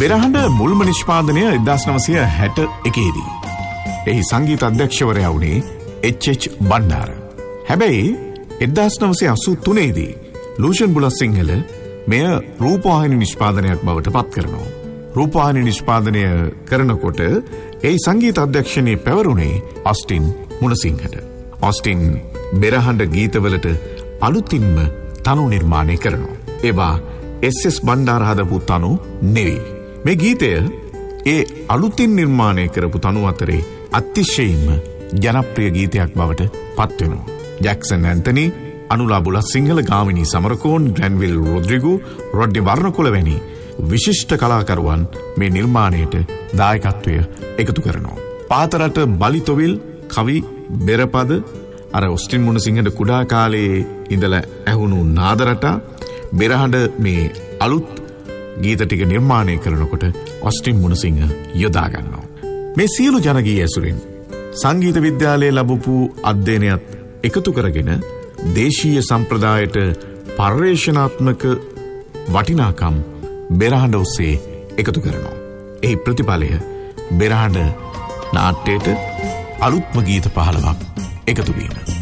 බෙරහඬ මුල්ම නිෂ්පාදනය 1961දී. එහි සංගීත අධ්‍යක්ෂවරයා වුණේ එච්.එච්. බණ්ඩාර. හැබැයි 1983දී ලූෂන් බුලත්සිංහල මෙය රූපවාහිනී නිෂ්පාදනයක් බවට පත් කරනවා. රූපවාහිනී නිෂ්පාදනය කරනකොට ඒ සංගීත අධ්‍යක්ෂණයේ පැවරුණේ ඔස්ටින් මුණසිංහට. ඔස්ටින් බෙරහඬ ගීතවලට අලුතින්ම තනු නිර්මාණය කරනවා. ඒවා එස්.එස්. බණ්ඩාර හදපු තනු නෙවෙයි. මේ ගීතය ඒ අලුතින් නිර්මාණය කරපු තනු අතරේ අතිශයින්ම ජනප්‍රිය ගීතයක් බවට පත් වෙනවා. Jackson Anthony, Anula Bulathsinhala, Gamini Samarakoon, Granville Rodrigo, Rodney Warnakula වැනි විශිෂ්ට කලාකරුවන් මේ නිර්මාණයට දායකත්වය එකතු කරනවා. පාතරට බලිතොවිල් කවි බෙරපද අර ඔස්ටින් මුණසිංහට කුඩා කාලයේ ඉඳලා ඇහුණු නාදරට බෙරහඬ මේ අලුත් ගීත ටික නිර්මාණය කරනකොට ඔස්ටින් මුණසිංහ යොදා ගන්නවා. මේ සියලු ජනගී ඇසුරින් සංගීත විද්‍යාලයේ ලැබපු අධ්‍යයනයත් එකතු කරගෙන දේශීය සම්ප්‍රදායට පර්යේෂණාත්මක වටිනාකම් බෙරහඬ ඔස්සේ එකතු කරනවා. එහි ප්‍රතිඵලය බෙරහඬ නාට්‍යයට අලුත්ම ගීත 15ක් එකතු වීම.